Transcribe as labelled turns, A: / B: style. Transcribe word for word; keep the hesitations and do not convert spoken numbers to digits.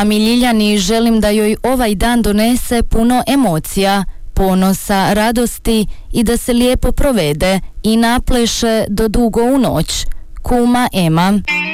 A: Mami Ljiljani želim da joj ovaj dan donese puno emocija, ponosa, radosti i da se lijepo provede i napleše do dugo u noć. Kuma Ema.